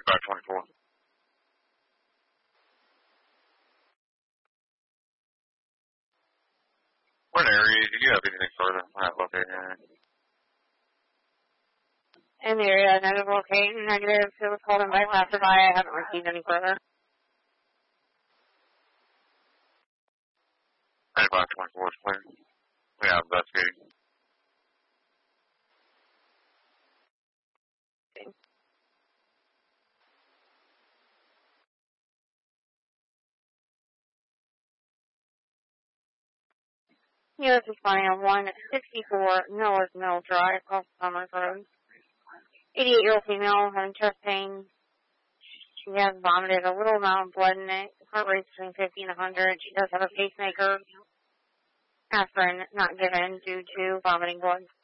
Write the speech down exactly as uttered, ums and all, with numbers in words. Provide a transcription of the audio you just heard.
ninety-five twenty-four. What area? Do you have anything further? I have located here. In the area, negative locating, negative. It was called in by passerby. I haven't received any further. ninety-five twenty-four is clear. We have investigating. Okay. U S responding on one sixty-four North Mill Drive, off Summers Road. eighty-eight-year-old female having chest pain. She has vomited a little amount of blood in it. Heart rate between fifty and one hundred. She does have a pacemaker. Aspirin not given due to vomiting blood.